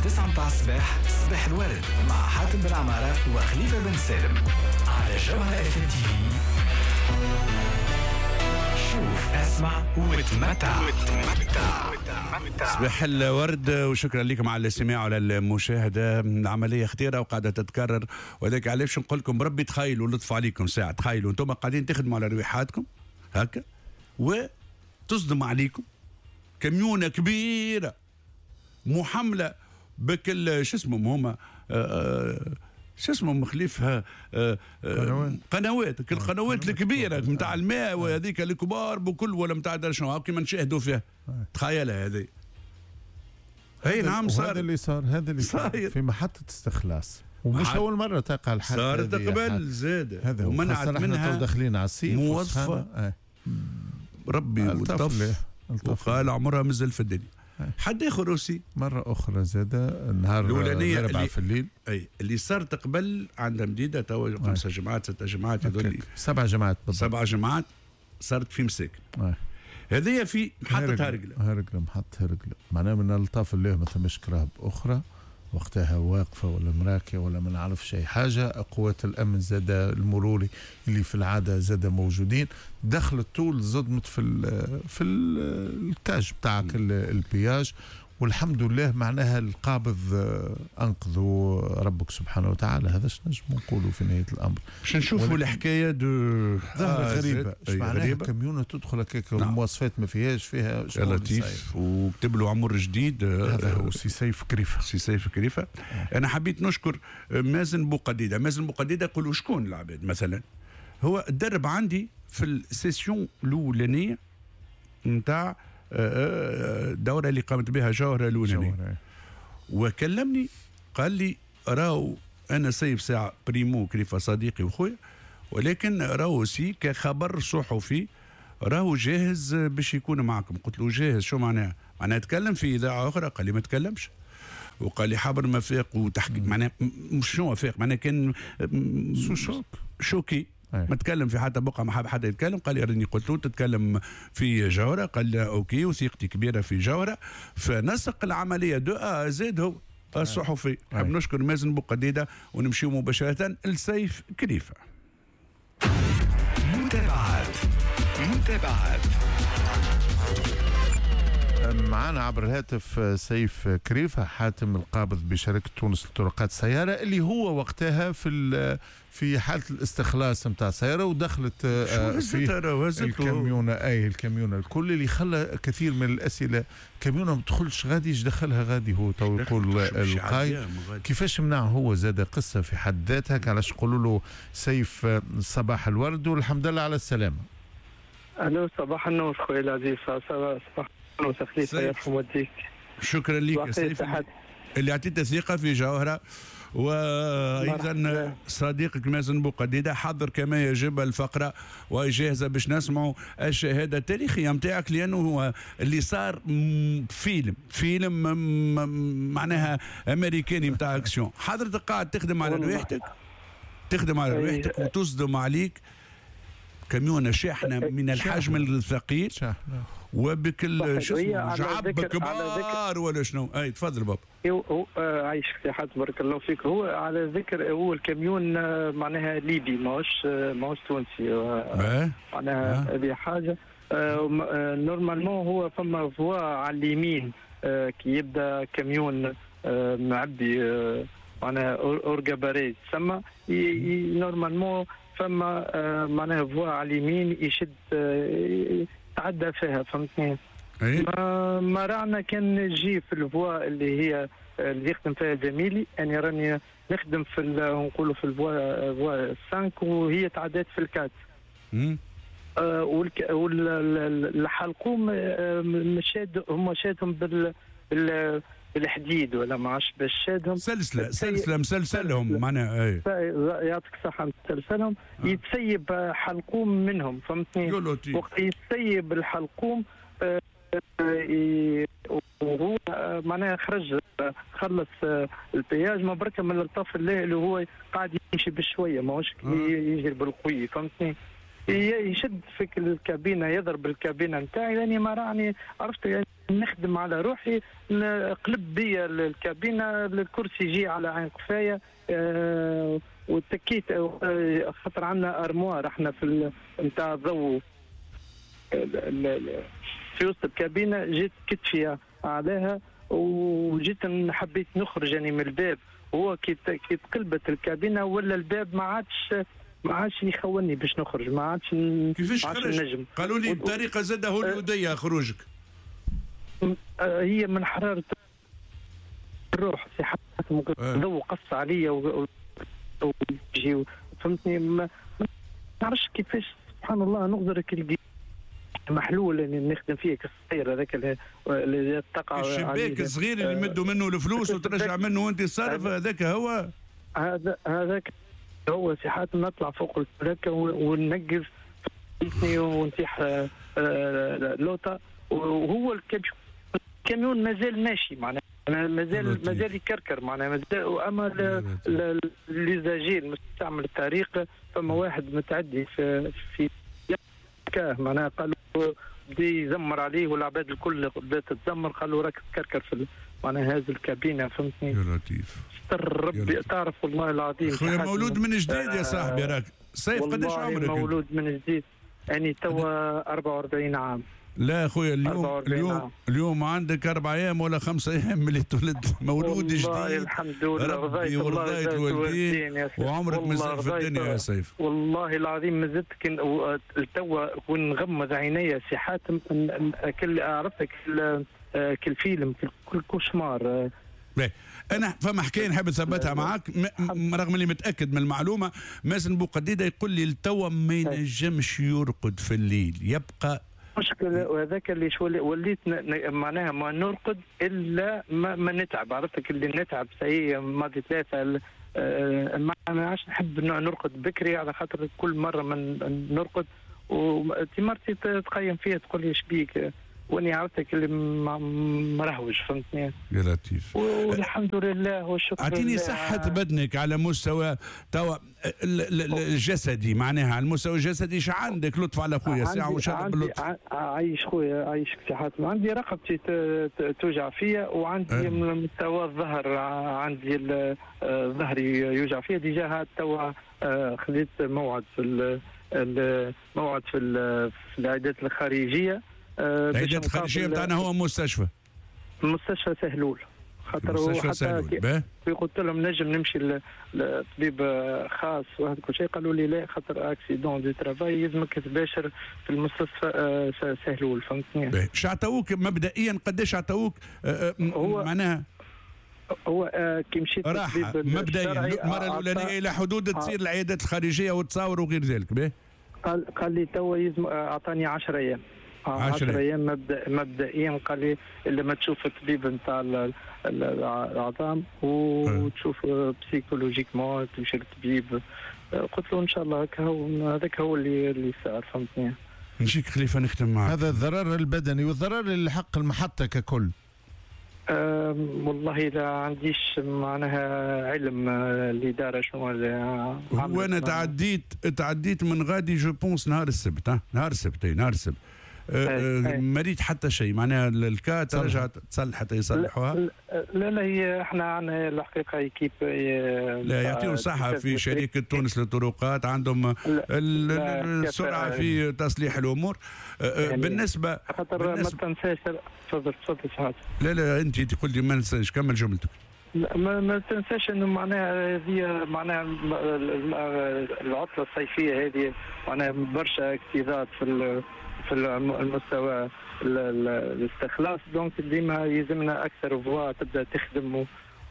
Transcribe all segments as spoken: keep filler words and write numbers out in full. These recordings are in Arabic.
تسعة متاع الصباح صباح الورد مع حاتم بن عمارة وخليفة بن سالم على جوهرة اف ام تي في. شوف اسمع وتمتع. صباح الورد وشكرا لكم على الاستماع وعلى المشاهدة. عملية خطيرة وقاعدة تتكرر، وذلك علاش نقول لكم بربي تخيلوا لطف عليكم ساعة. تخيلوا انتم قاعدين تخدموا على رويحاتكم هكا وتصدم عليكم كميونة كبيرة محملة بكل شو اسمهم هما شو اسمهم مخليفها قنوات قنوات كل القنوات الكبيره نتاع الماء وهذيك الكبار بكل ولا نتاع شنو كيما نشاهدوا فيها. تخيل هذه اي نعم صار هذا اللي صار هذا اللي صار في محطه استخلاص، ومش محط... اول مره تقع الحادثه. صارت قبل زاد ومنعت منها داخلين على الصيف موظفه آه. ربي وطف وقال عمرها مازال في الدنيا. حد اخر روسي مره اخرى زاد النهار الاربعاء في الليل. اي اللي صارت قبل عندها مديده تو خمسه جماعات سته جماعات هذول سبع جماعات بالضبط. سبع جماعات صارت في مساكن. هذه في محطه هرقله هرقله محطه هرقله معناها من الطاف اللي ما ثمش كراب اخرى وقتها واقفه ولا مراكه ولا ما نعرف شيء حاجه. قوات الامن زاد المروري اللي في العاده زاد موجودين، دخلت طول صدمت في ال في ال الكاج بتاعك البياج، والحمد لله معناها القابض انقذوا ربك سبحانه وتعالى. هذا اش نجم نقولوا في نهايه الامر. باش نشوفوا الحكايه دو ظاهره آه غريبه. اش معناها كميونه تدخل هكاك المواصفات ما فيهاش فيها لطيف وكتب له عمر جديد. هذا هو سي سيف كريفه سي سيف كريفه. آه. انا حبيت نشكر مازن بوقديده. مازن بوقديده يقولوا شكون العباد مثلا هو درب عندي في السيسيون الاولانيه نتاع الدورة اللي قامت بها جوهرة الأولانية، وكلمني قال لي راهو أنا سايب ساعة بريمو كريفة صديقي وخويا، ولكن راهو سي كخبر صحفي راهو جاهز باش يكون معكم. قلت له جاهز شو معناها؟ معناها أتكلم في إذاعة أخرى؟ قال لي ما تكلمش. وقال لي حبر ما فاق وتحكي معناها مش شنو فاق معناها كان شوك شوكي ما تكلم في حتى بقى ما حاب حدا يتكلم. قال لي راني قلت له تتكلم في جوهرة؟ قال لي اوكي وثيقتي كبيره في جوهرة. فنسق العمليه دو ا زاد هو الصحفي. نحب نشكر مازن بوقديده ونمشيو مباشره لسيف كريفه. متابعات متابعات معنا عبر الهاتف سيف كريفة حاتم القابض بشركة تونس لطرقات السيارة، اللي هو وقتها في في حالة الاستخلاص نتاع السيارة ودخلت في الكاميونة اي الكاميونة الكل اللي خلى كثير من الأسئلة. كاميونة ما تدخلش غادي ايش دخلها غادي هو تو يقول القايد كيفاش منع هو زاد قصة في حد ذاتها. علاش يقولوا له سيف صباح الورد والحمد لله على السلامة. الو صباح النور خويا العزيز. صباح وتخليفه يرحم والديك. شكرا لك سيف اللي اعطيت ثقه في جوهره. وايضا صديقك مازن بوقديده حضر كما يجب الفقره وجاهزه باش نسمعوا الشهاده التاريخيه نتاعك، لانه هو اللي صار فيلم فيلم معناها امريكاني نتاع اكسيون. حضرتك قاعد تخدم على رواحتك تخدم على رواحتك وتصدم عليك كميونة شاحنة من الحجم الثقيل وبكل شو اسمه جعب كبار ولا شنو. اي تفضل بابا. هو عايشك يا حاتم بارك الله فيك. هو على ذكر هو الكاميون معناها ليبي ماهوش ماهوش تونسي معناها هذه حاجة. نورمالمون هو فما فوا على اليمين كي يبدا كاميون معبي معناها اورجاباري تسمى نورمالمون فما آه معناها فوا على اليمين يشد آه تعدى فيها فهمتني. ما, ما رانا كان نجي في الفوا اللي هي اللي يخدم فيها زميلي. يعني راني نخدم في نقولوا في الفوا فوا خمسة وهي تعدات في الكات. آه والحلقوم آه مشاد هم شادهم بال, بال بالحديد ولا ما عادش باش شادهم سلسله سلسله مسلسلهم معناها. اي يعطيك الصحه مسلسلهم آه. يتسيب حلقوم منهم فهمتني. وقت يتسيب الحلقوم آه وهو آه معناها خرج آه خلص آه البياج ما بركه من الطرف اللي هو قاعد يمشي بشويه ماهوش آه. يجري بالقوي فهمتني. يشد في الكابينه يضرب الكابينه نتاعي لاني ما راني عرفت يعني نخدم على روحي، قلب بيا الكابينه، الكرسي يجي على عين قفايه، أه وتكيت خاطر عندنا ارموار احنا في نتاع الضوء في وسط الكابينه، جيت كتفي عليها وجيت حبيت نخرج يعني من الباب، هو كي كي تقلبت الكابينه ولا الباب ما عادش ما عادش يخوني باش نخرج، ما عادش كيفاش خرج؟ قالوا لي بطريقه زاده هوليوديه خروجك. هي من حراره الروح، في حتى الضوء قص عليا ويجي، فهمتني؟ ما نعرفش كيفاش سبحان الله نقدر كي محلول اللي نخدم فيه كالصغير هذاك اللي تقع الشباك الصغير اللي يمدوا منه الفلوس وترجع منه وانت تصرف، هذاك هو هذا هذاك هو سي حاتم. نطلع فوق الفلكه وننقز ونتيح لوطه، وهو الكاميون مازال ماشي معناها، مازال مازال يكركر معناها مازال. اما ليزاجير مستعمل الطريق، فما واحد متعدي في في معناها قالوا بدا يزمر عليه والعباد الكل بدات تزمر، قالوا راك تكركر في معناها هذه الكابينه، فهمتني؟ يا لطيف ستر ربي تعرف والله العظيم. خويا مولود من جديد يا صاحبي راك سيف، قداش عمرك؟ مولود من جديد يعني توا أربعة وأربعين عام. لا خويا اليوم اليوم اليوم عندك اربع ايام ولا خمس ايام من اللي تولد، مولود جديد والله الحمد لله، ربي ورضايت والدين وعمرك مازال في الدنيا يا سيف. والله العظيم ما زدت كن توا ونغمض عينيا سي حاتم كل عرفتك كل فيلم كل كوشمار. انا فما حكايه نحب نثبتها معاك رغم اللي متاكد من المعلومه. مازن بوقديده يقول لي التوا ما ينجمش يرقد في الليل، يبقى مشكلة، وهذاك اللي شو وليت معناها ما نرقد الا ما, ما نتعب، عرفتك اللي نتعب سي ماضي ثلاثه ما عادش نحب نرقد بكري على خاطر كل مره من نرقد وتمرتي تقيم فيها تقول لي ايش بيك، واني عرفتك اللي مرهوج، فهمتني؟ يا لطيف والحمد لله والشكر. اعطيني صحة بدنك على مستوى توا الجسدي، معناها على المستوى الجسدي ايش عندك؟ لطف على خويا ساعة وشرب باللطف. عايش خويا عايشك سي حاتم. عندي رقبتي توجع فيا، وعندي من مستوى الظهر عندي ظهري يوجع فيا. ديجا توا خذيت موعد في الموعد في العيادات الخارجية. العيادات الخارجيه بتاعنا هو مستشفى مستشفى سهلول، خاطر هو حتى قلت لهم نجم نمشي لطبيب خاص وهذا كل شيء، قالوا لي لا خاطر اكسيدون دو ترافاي يلزمك تباشر في المستشفى سهلول، فهمتني؟ شو عطاوك مبدئيا؟ قداش عطاوك معناها؟ هو آه كي مشيت راحه مبدئيا المره الاولانيه الى حدود تصير العيادات الخارجيه وتصاور وغير ذلك. به قال قال لي توا يلزم اعطاني عشرة ايام عشرة ايام مبدأ مبدئيا. قال لي الا ما تشوف الطبيب نتاع العظام وتشوف بسيكولوجيكمون تمشي للطبيب. قلت له ان شاء الله هكا هو هذاك هو اللي اللي صار، فهمتني؟ نجيك خليفه نختم معك. هذا الضرر البدني والضرر اللي حق المحطه ككل. أه والله لا عنديش معناها علم الاداره شنو هو. انا تعديت تعديت من غادي جو بونس نهار السبت، ها نهار السبت نهار السبت أه ما ريت حتى شيء معناها الكات رجعت تصلح حتى يصلحوها. لا لا هي احنا عندنا الحقيقه ايكيب لا يعطيهم صحه في شركه تونس للطرقات، عندهم السرعه في تصليح الامور. يعني بالنسبه خاطر ما تنساش. تفضل تفضل سعاد. لا لا انت تقول لي ما ننساش، كمل جملتك. لا ما, ما تنساش انه معناها هذه معناها العطله الصيفيه هذه معناها برشا اكتظاظ في في المستوى الاستخلاص، دونك ديما يلزمنا اكثر فوا تبدا تخدم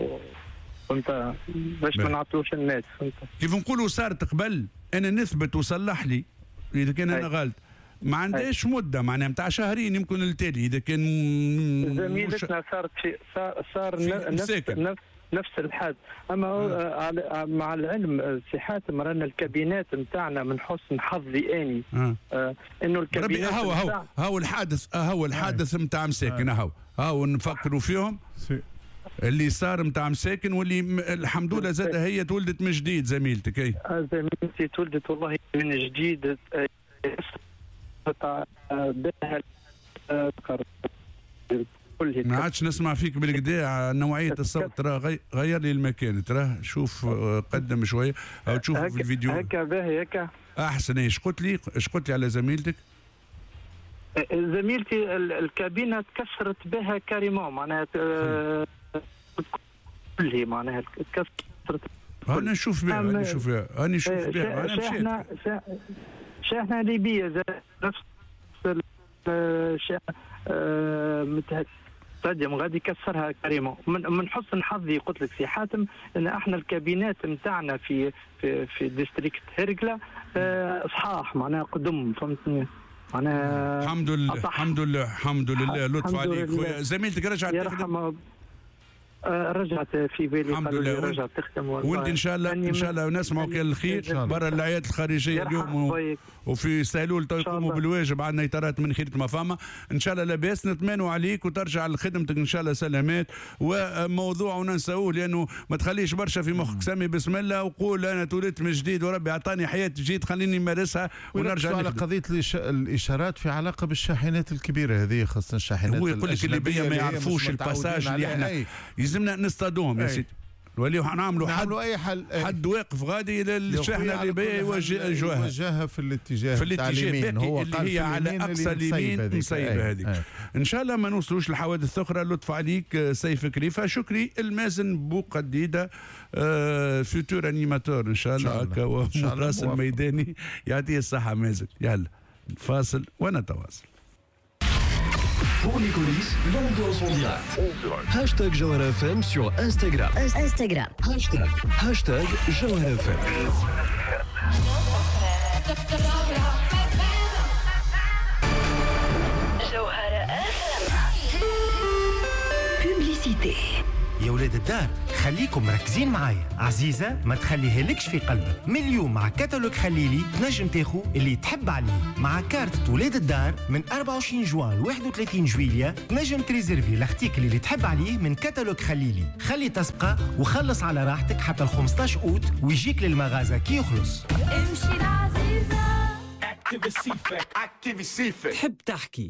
وانت باش ما نعطلوش الناس، فهمت كيف نقولوا؟ صارت قبل انا نثبت وصلح لي اذا كان انا غلط، ما عندهاش مده معناها نتاع شهرين يمكن التالي اذا كان زميلتنا صارت في صار, صار نفس نفس نفس الحد. اما آه. مع العلم سي حاتم رانا الكابينات نتاعنا من حسن حظي اني آه. آه انه الكابينات هو هو هو الحادث هو الحادث نتاع مساكن هو هو نفكروا فيهم اللي صار نتاع مساكن، واللي الحمد لله زاد هي تولدت من جديد زميلتك. اي زميلتي تولدت والله من جديد. ما عادش نسمع فيك بالكدا نوعيه الصوت. ترى غي... غير لي المكان، ترى شوف قدم شويه او تشوف في الفيديو هكا باهي هكا احسن. ايش قلت لي ايش قلت لي على زميلتك؟ زميلتي الكابينه تكسرت بها كاريمون، معناها كلها معناها تكسرت. انا نشوف بها انا نشوف بها انا نشوف بها انا مشيت. شاحنه شاحنه ليبيه نفس الشاحنه تقدم غادي يكسرها كريمون. من, من حسن حظي قلت لك سي حاتم ان احنا الكابينات نتاعنا في في في ديستريكت هرقله صحاح معناها قدم، فهمتني معناها الحمد لله الحمد لله الحمد لله. لطف عليك خويا. زميلتك رجعت تخدم؟ رجعت في بالي الحمد لله رجعت تخدم وانت ان شاء الله ان شاء الله ونسمعوا كل الخير برا العيادات الخارجيه اليوم و... وفي سالول تو يقوموا بالواجب. عندنا اطارات من خير ما فما ان شاء الله لاباس. نطمنوا عليك وترجع لخدمتك ان شاء الله سلامات. وموضوع وننساوه لانه ما تخليش برشا في مخك. سمي بسم الله وقول انا تولدت من جديد وربي اعطاني حياه جديد خليني نمارسها ونرجع على قضيه الاشارات في علاقه بالشاحنات الكبيره هذه، خاصه الشاحنات هو يقول لك الليبيه ما يعرفوش الباساج اللي احنا يلزمنا نصطادوهم يا سيدي. وليو حنعملوا حد اي حل حد واقف غادي للشحنه الليبيه يوجهها يوجهها في الاتجاه في الاتجاه اليمين، هو اللي هي على اقصى اليمين مسيبه هذيك. ان شاء الله ما نوصلوش لحوادث اخرى. لطف عليك سيف كريفه. شكري المازن بوقديده آه فيوتور انيماتور ان شاء الله هكا ومراسل ميداني يعطيه الصحه مازن. يلا فاصل ونتواصل. Pour les coulisses, l'ambiance en direct. Hashtag Jawhara F M sur Instagram. Instagram. Hashtag, hashtag Jawhara F M. Jawhara F M. Publicité. يا ولاد الدار خليكم مركزين معايا. عزيزة ما تخليها لكش في قلبك. من اليوم مع كتالوج خليلي تنجم تاخو اللي تحب عليه. مع كارت ولاد الدار من أربعة وعشرين جوان ل واحد وثلاثين جويلية تنجم تريزيرفي لاختيك اللي تحب عليه من كتالوج خليلي. خلي تسبقة وخلص على راحتك حتى ال خمسطاش أوت ويجيك للمغازة كي يخلص. امشي العزيزة. تحب تحكي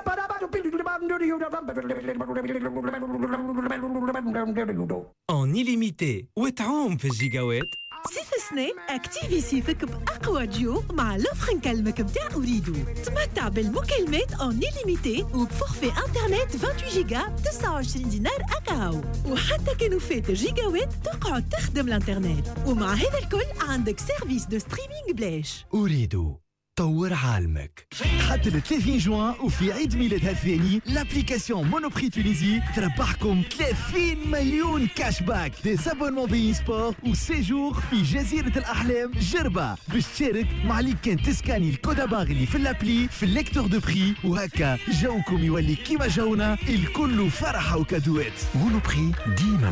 en illimité وتعوم في الجيجاوات. صيف سنة اكتيفي صيفك بأقوى ديو مع لوفر نكلمك متاع أريدو. تمتع بالمكالمات en illimité وبفورفي انترنت ثمانية وعشرين جيجا ب تسعة وعشرين دينار أكاو. وحتى كانوا فات الجيجاوات تقعد تخدم الانترنت. ومع هذا الكل عندك سيرفيس دو ستريمينج بلاش. أريدو طور عالمك. حتى ل ثلاثين جوان وفي عيد ميلادها الثاني لابليكاسيون مونوبري تونيزي تربحكم ثلاثين مليون كاش باك دي سابونمون بي سبور وسيجور في جزيرة الأحلام جربة باش تشارك مع اللي كان تسكاني الكودا اللي في الابلي في الليكتور دو بري وهكا جوكم يولي كيما جونا الكل فرحة وكادوات. مونوبري ديما